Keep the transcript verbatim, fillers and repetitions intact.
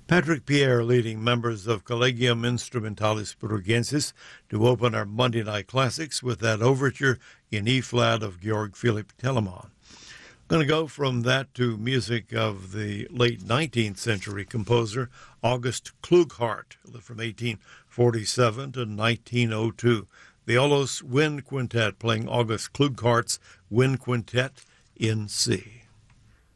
Patrick Pierre leading members of Collegium Instrumentalis Brugensis to open our Monday Night Classics with that overture in E-flat of Georg Philipp Telemann. Going to go from that to music of the late nineteenth century composer August Klughardt from eighteen forty-seven to nineteen oh two. The Olos Wind Quintet playing August Klughardt's Wind Quintet in C.